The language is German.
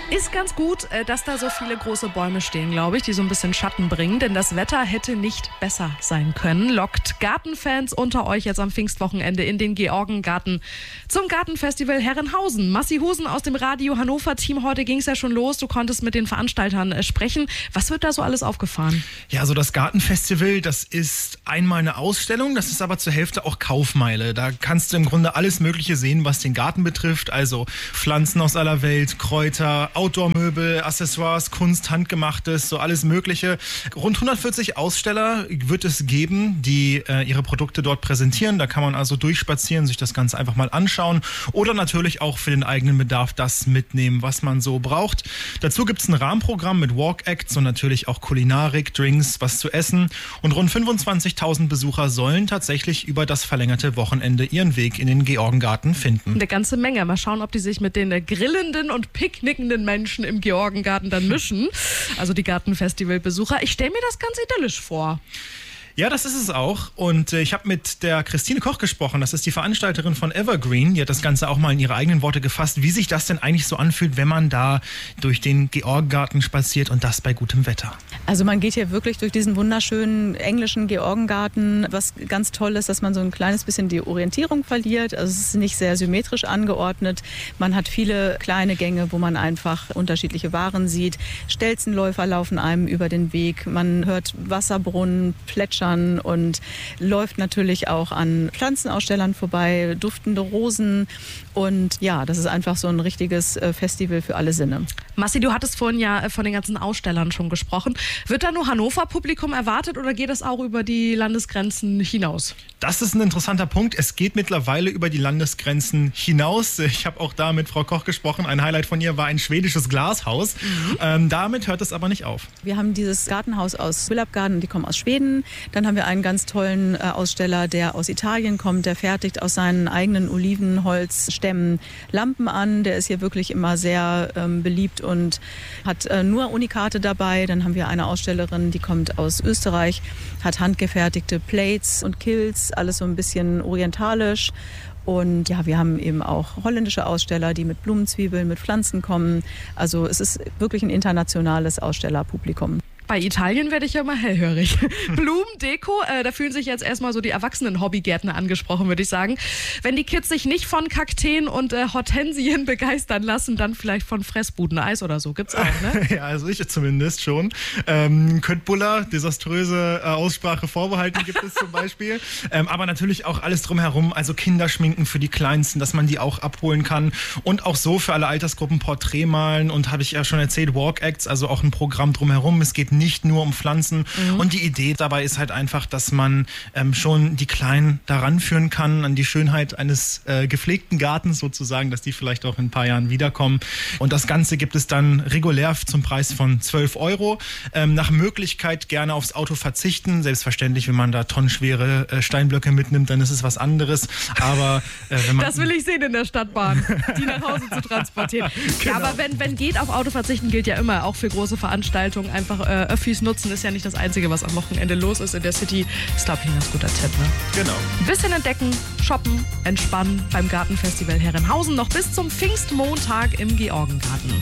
Ist ganz gut, dass da so viele große Bäume stehen, glaube ich, die so ein bisschen Schatten bringen, denn das Wetter hätte nicht besser sein können. Lockt Gartenfans unter euch jetzt am Pfingstwochenende in den Georgengarten zum Gartenfestival Herrenhausen. Massi Husen aus dem Radio Hannover Team, heute ging es ja schon los, du konntest mit den Veranstaltern sprechen. Was wird da so alles aufgefahren? Ja, so das Gartenfestival, das ist einmal eine Ausstellung, das ist aber zur Hälfte auch Kaufmeile. Da kannst du im Grunde alles Mögliche sehen, was den Garten betrifft, also Pflanzen aus aller Welt, Kräuter, Outdoor-Möbel, Accessoires, Kunst, Handgemachtes, so alles Mögliche. Rund 140 Aussteller wird es geben, die ihre Produkte dort präsentieren. Da kann man also durchspazieren, sich das Ganze einfach mal anschauen oder natürlich auch für den eigenen Bedarf das mitnehmen, was man so braucht. Dazu gibt es ein Rahmenprogramm mit Walk-Acts und natürlich auch Kulinarik, Drinks, was zu essen. Und rund 25.000 Besucher sollen tatsächlich über das verlängerte Wochenende ihren Weg in den Georgengarten finden. Eine ganze Menge. Mal schauen, ob die sich mit den grillenden und picknickenden Menschen im Georgengarten dann mischen. Also die Gartenfestivalbesucher. Ich stelle mir das ganz idyllisch vor. Ja, das ist es auch. Und ich habe mit der Christine Koch gesprochen. Das ist die Veranstalterin von Evergreen. Die hat das Ganze auch mal in ihre eigenen Worte gefasst, wie sich das denn eigentlich so anfühlt, wenn man da durch den Georgengarten spaziert und das bei gutem Wetter. Also man geht hier wirklich durch diesen wunderschönen englischen Georgengarten. Was ganz toll ist, dass man so ein kleines bisschen die Orientierung verliert. Also es ist nicht sehr symmetrisch angeordnet. Man hat viele kleine Gänge, wo man einfach unterschiedliche Waren sieht. Stelzenläufer laufen einem über den Weg. Man hört Wasserbrunnen plätschern und läuft natürlich auch an Pflanzenausstellern vorbei, duftende Rosen. Und ja, das ist einfach so ein richtiges Festival für alle Sinne. Massi, du hattest vorhin ja von den ganzen Ausstellern schon gesprochen. Wird da nur Hannover-Publikum erwartet oder geht das auch über die Landesgrenzen hinaus? Das ist ein interessanter Punkt. Es geht mittlerweile über die Landesgrenzen hinaus. Ich habe auch da mit Frau Koch gesprochen. Ein Highlight von ihr war ein schwedisches Glashaus. Damit hört es aber nicht auf. Wir haben dieses Gartenhaus aus Willabgarden, die kommen aus Schweden. Dann haben wir einen ganz tollen Aussteller, der aus Italien kommt. Der fertigt aus seinen eigenen Olivenholzstämmen Lampen an. Der ist hier wirklich immer sehr beliebt und hat nur Unikate dabei. Dann haben wir eine Ausstellerin, die kommt aus Österreich, hat handgefertigte Plates und Kills, alles so ein bisschen orientalisch. Und ja, wir haben eben auch holländische Aussteller, die mit Blumenzwiebeln, mit Pflanzen kommen. Also es ist wirklich ein internationales Ausstellerpublikum. Bei Italien werde ich ja immer hellhörig. Blumen, Deko, da fühlen sich jetzt erstmal so die erwachsenen Hobbygärtner angesprochen, würde ich sagen. Wenn die Kids sich nicht von Kakteen und Hortensien begeistern lassen, dann vielleicht von Fressbudeneis oder so. Gibt's auch, ne? Ja, also ich zumindest schon. Köttbullar, desaströse Aussprache vorbehalten gibt es zum Beispiel. Aber natürlich auch alles drumherum, also Kinderschminken für die Kleinsten, dass man die auch abholen kann. Und auch so für alle Altersgruppen Porträt malen und habe ich ja schon erzählt, Walk-Acts, also auch ein Programm drumherum. Es geht nicht nur um Pflanzen. Und die Idee dabei ist halt einfach, dass man schon die Kleinen daran führen kann, an die Schönheit eines gepflegten Gartens sozusagen, dass die vielleicht auch in ein paar Jahren wiederkommen. Und das Ganze gibt es dann regulär zum Preis von 12 €. Nach Möglichkeit gerne aufs Auto verzichten. Selbstverständlich, wenn man da tonnenschwere Steinblöcke mitnimmt, dann ist es was anderes. Aber wenn man... Das will ich sehen in der Stadtbahn, die nach Hause zu transportieren. Genau. Ja, aber wenn geht, auf Auto verzichten gilt ja immer, auch für große Veranstaltungen. Einfach Öffis nutzen ist ja nicht das Einzige, was am Wochenende los ist in der City. Ist, glaube ich, ein ganz guter Tipp, ne? Genau. Ein bisschen entdecken, shoppen, entspannen beim Gartenfestival Herrenhausen noch bis zum Pfingstmontag im Georgengarten.